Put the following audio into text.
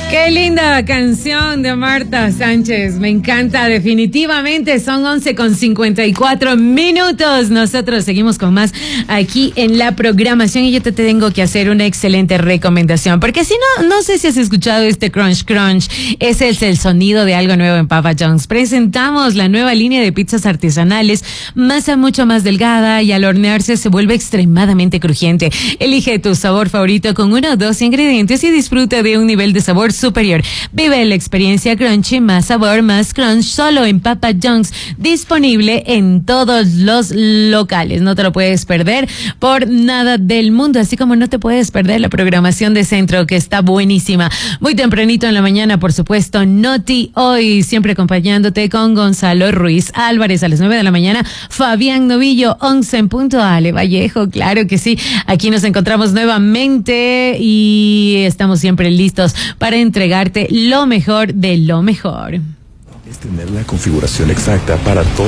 Qué linda canción de Marta Sánchez, me encanta definitivamente. Son 11:54. Nosotros seguimos con más aquí en la programación y yo te tengo que hacer una excelente recomendación, porque si no sé si has escuchado este crunch crunch. Ese es el sonido de algo nuevo en Papa John's. Presentamos la nueva línea de pizzas artesanales, masa mucho más delgada y al hornearse se vuelve extremadamente crujiente. Elige tu sabor favorito con 1 o 2 ingredientes y disfruta de un nivel de sabor superior. Vive la experiencia crunchy, más sabor, más crunch, solo en Papa John's, disponible en todos los locales. No te lo puedes perder por nada del mundo, así como no te puedes perder la programación de Centro, que está buenísima. Muy tempranito en la mañana, por supuesto, Noti Hoy, siempre acompañándote con Gonzalo Ruiz Álvarez a las 9 de la mañana, Fabián Novillo, 11 en punto, Ale Vallejo, claro que sí. Aquí nos encontramos nuevamente y estamos siempre listos para entregarte lo mejor de lo mejor. Es tener la configuración exacta para todo.